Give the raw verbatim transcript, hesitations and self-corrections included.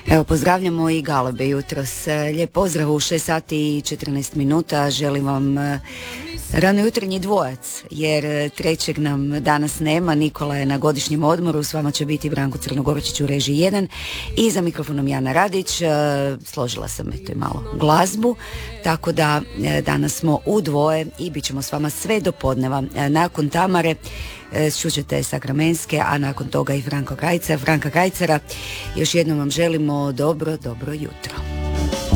Evo, pozdravljamo i Galebe jutros. Lijep pozdrav u šest sati i četrnaest minuta. Želim vam rano jutarnji dvojac, jer trećeg nam danas nema. Nikola je na godišnjem odmoru, s vama će biti Branko Crnogorčić u režiji jedan i za mikrofonom Jana Radić. Složila sam eto i malo glazbu, tako da danas smo u dvoje i bit ćemo s vama sve do podneva. Nakon Tamare čućete Sakramenske, a nakon toga i Franka Kajca, Franka Kajcara. Još jednom vam želimo dobro, dobro jutro.